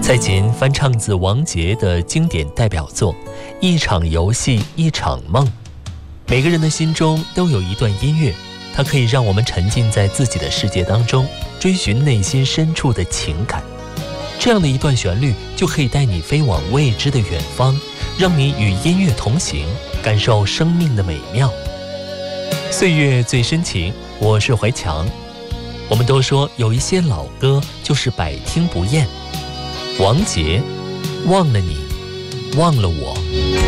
蔡琴翻唱自王杰的经典代表作《一场游戏一场梦》。每个人的心中都有一段音乐，它可以让我们沉浸在自己的世界当中，追寻内心深处的情感。这样的一段旋律就可以带你飞往未知的远方，让你与音乐同行，感受生命的美妙。岁月最深情，我是怀强。我们都说有一些老歌就是百听不厌。王杰，忘了你，忘了我。